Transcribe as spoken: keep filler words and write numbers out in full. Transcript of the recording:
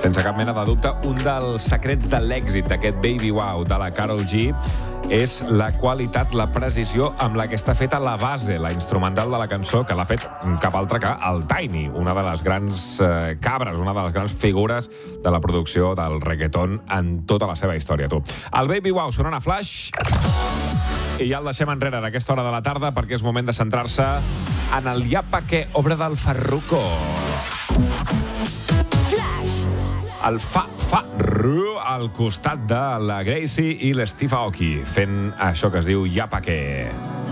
Sense cap mena de dubte, un dels secrets de l'èxit d'aquest Baby Wow de la Karol G és la qualitat, la precisió amb la que està feta la base, la instrumental de la cançó, que l'ha fet cap altre que el Tiny, una de les grans eh, cabres, una de les grans figures de la producció del reggaeton en tota la seva història, tu. El Baby Wow sonant a Flash i ja el deixem enrere en aquesta hora de la tarda perquè és moment de centrar-se en el Yapa que, obra del Farruko. El fa-fa-ru al costat de la Gracie i l'Steve Aoki, fent això que es diu Yapa que.